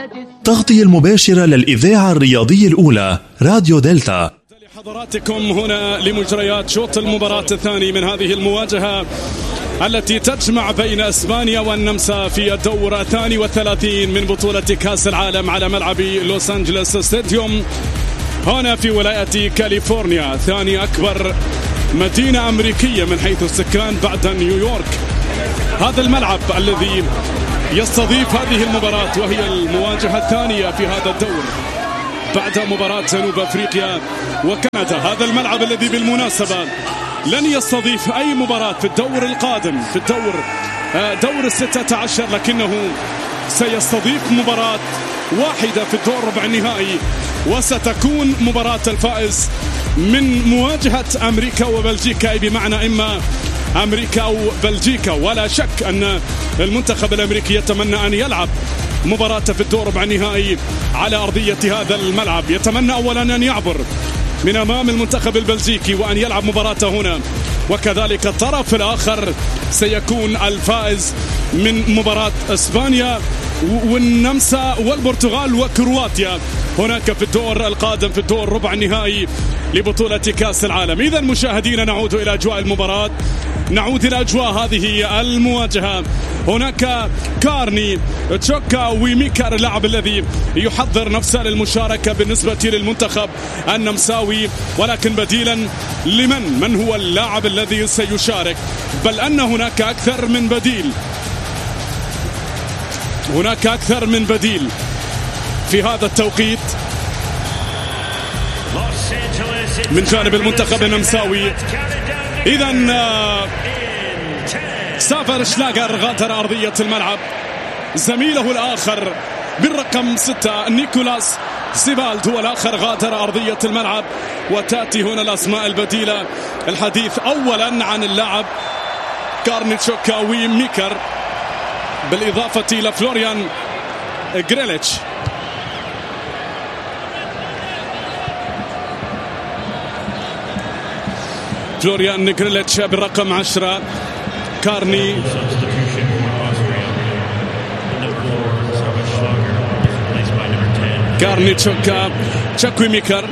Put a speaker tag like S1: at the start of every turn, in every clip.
S1: تغطية المباشرة للإذاعة الرياضية الأولى راديو دلتا.
S2: لحضراتكم هنا لمجريات شوط المباراة الثاني من هذه المواجهة التي تجمع بين اسبانيا والنمسا في الدور 32 من بطولة كأس العالم على ملعب لوس أنجلوس ستاديوم هنا في ولاية كاليفورنيا، ثاني أكبر مدينة أمريكية من حيث السكان بعد نيويورك. هذا الملعب الذي يستضيف هذه المباراة وهي المواجهة الثانية في هذا الدور بعد مباراة جنوب أفريقيا وكندا. هذا الملعب الذي بالمناسبة لن يستضيف أي مباراة في الدور القادم في دور 16، لكنه سيستضيف مباراة واحدة في الدور ربع النهائي، وستكون مباراة الفائز من مواجهة أمريكا وبلجيكا، بمعنى إما أمريكا أو بلجيكا. ولا شك أن المنتخب الأمريكي يتمنى أن يلعب مباراة في الدور ربع النهائي على أرضية هذا الملعب. يتمنى أولا أن يعبر من أمام المنتخب البلجيكي وأن يلعب مباراته هنا، وكذلك الطرف الآخر سيكون الفائز من مباراة إسبانيا والنمسا والبرتغال وكرواتيا هناك في الدور القادم في الدور ربع النهائي لبطولة كأس العالم. إذا مشاهدينا نعود إلى أجواء المباراة، نعود إلى أجواء هذه المواجهة. هناك كارني تشوكا وميكر اللاعب الذي يحضر نفسه للمشاركة بالنسبة للمنتخب النمساوي، ولكن بديلا من هو اللاعب الذي سيشارك؟ بل أن هناك أكثر من بديل في هذا التوقيت من جانب المنتخب النمساوي. إذن سافر شلاغر غادر أرضية الملعب، زميله الآخر بالرقم 6 نيكولاس سيبالد هو الآخر غادر أرضية الملعب. وتأتي هنا الأسماء البديلة، الحديث أولا عن اللاعب كارني تشوكا وميكر بالإضافة إلى فلوريان غريليتش. فلوريان غريليتش بالرقم 10، كارني تشوكا تشاكوي ميكر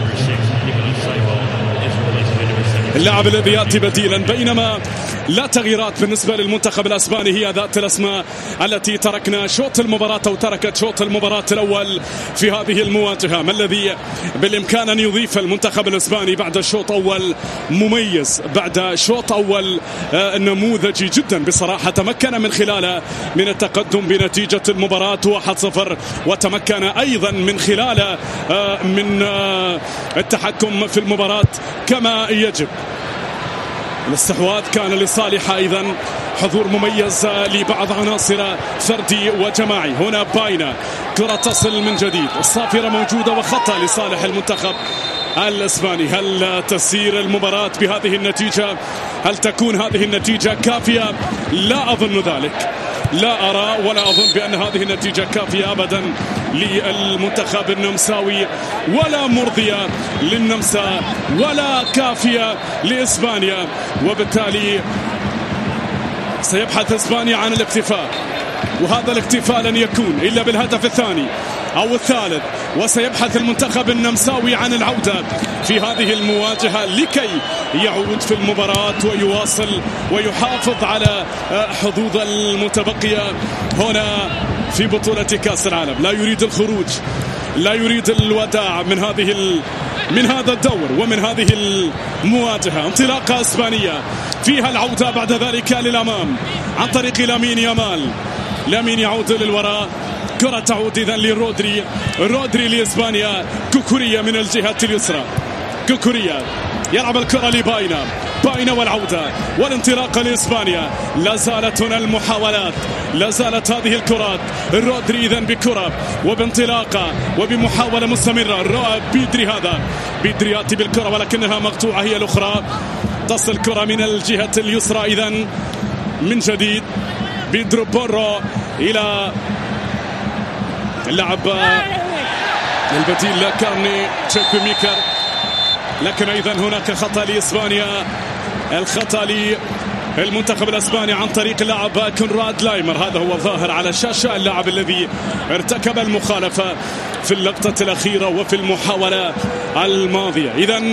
S2: اللاعب الذي يأتي بديلا. بينما لا تغييرات بالنسبة للمنتخب الأسباني، هي ذات الأسماء التي تركنا شوط المباراة أو تركت شوط المباراة الأول في هذه المواجهة. ما الذي بالإمكان أن يضيف المنتخب الأسباني بعد شوط أول مميز، بعد شوط أول نموذجي جدا بصراحة، تمكن من خلاله من التقدم بنتيجة المباراة 1-0، وتمكن أيضا من خلاله من التحكم في المباراة كما يجب. الاستحواذ كان لصالح أيضا، حضور مميز لبعض عناصر فردي وجماعي. هنا باينا، كرة تصل من جديد، الصافرة موجودة وخطأ لصالح المنتخب الإسباني. هل تسير المباراة بهذه النتيجة؟ هل تكون هذه النتيجة كافية؟ لا أظن ذلك، لا أرى ولا أظن بأن هذه النتيجة كافية أبدا للمنتخب النمساوي، ولا مرضية للنمسا، ولا كافية لإسبانيا. وبالتالي سيبحث إسبانيا عن الاكتفاء، وهذا الاكتفاء لن يكون إلا بالهدف الثاني أو الثالث. وسيبحث المنتخب النمساوي عن العودة في هذه المواجهة لكي يعود في المباراة ويواصل ويحافظ على حظوظ المتبقية هنا في بطولة كأس العالم. لا يريد الخروج، لا يريد الوداع من هذا الدور ومن هذه المواجهة. انطلاقة إسبانية فيها العودة بعد ذلك للأمام عن طريق لامين يامال. لامين يعود للوراء، كرة تعود إذن رودري لإسبانيا. كوكوريا من الجهة اليسرى، كوكوريا يلعب الكرة باينا والعودة والانطلاقة لإسبانيا. لا زالت هنا المحاولات، لا زالت هذه الكرات. رودري إذن بكرة وبانطلاقة وبمحاولة مستمرة. بيدري يأتي بالكرة ولكنها مقطوعة هي الأخرى. تصل الكرة من الجهة اليسرى إذن من جديد. بيدرو بورو إلى اللاعب البديل كارني تشاكوي ميكر، لكن أيضا هناك خطأ لإسبانيا، الخطأ المنتخب الاسباني عن طريق اللاعب كونراد لايمر. هذا هو الظاهر على الشاشة، اللاعب الذي ارتكب المخالفة في اللقطة الأخيرة وفي المحاولة الماضية.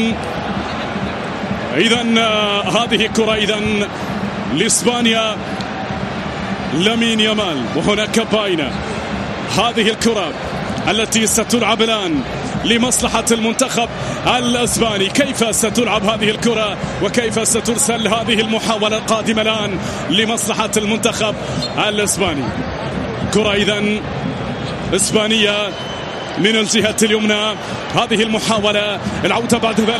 S2: إذن هذه كرة لإسبانيا، لامين يامال، وهناك باينة. هذه الكرة التي ستلعب الآن لمصلحة المنتخب الأسباني. كيف ستلعب هذه الكرة وكيف سترسل هذه المحاولة القادمة الآن لمصلحة المنتخب الأسباني؟ كرة إسبانية من الجهة اليمنى. هذه المحاولة، العودة بعد ذلك